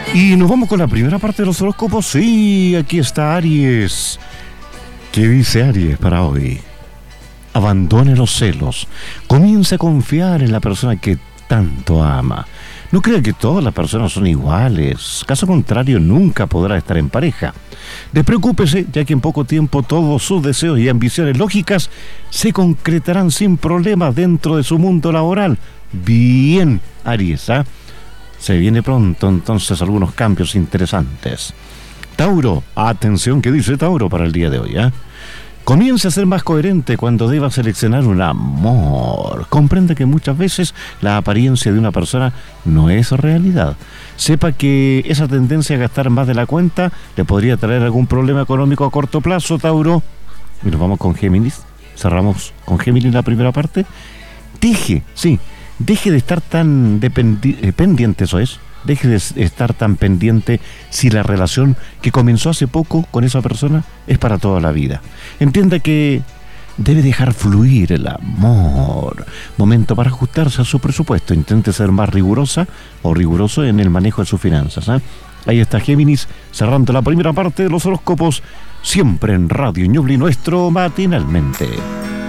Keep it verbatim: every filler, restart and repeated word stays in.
Y nos vamos con la primera parte de los horóscopos. Sí, aquí está Aries. ¿Qué dice Aries para hoy? Abandone los celos. Comience a confiar en la persona que tanto ama. No crea que todas las personas son iguales. Caso contrario, nunca podrá estar en pareja. Despreocúpese, ya que en poco tiempo todos sus deseos y ambiciones lógicas se concretarán sin problemas dentro de su mundo laboral. Bien, Aries, ¿ah? ¿eh? Se viene pronto entonces algunos cambios interesantes. Tauro, atención, ¿qué dice Tauro para el día de hoy? ¿eh? Comience a ser más coherente cuando deba seleccionar un amor. Comprenda que muchas veces la apariencia de una persona no es realidad. Sepa que esa tendencia a gastar más de la cuenta le podría traer algún problema económico a corto plazo, Tauro. Y nos vamos con Géminis. Cerramos con Géminis la primera parte. Deje, sí, deje de estar tan dependi- eh, pendiente, eso es. Deje de estar tan pendiente si la relación que comenzó hace poco con esa persona es para toda la vida. Entienda que debe dejar fluir el amor. Momento para ajustarse a su presupuesto. Intente ser más rigurosa o riguroso en el manejo de sus finanzas. ¿eh? Ahí está Géminis, cerrando la primera parte de los horóscopos, siempre en Radio Ñuble, nuestro matinalmente.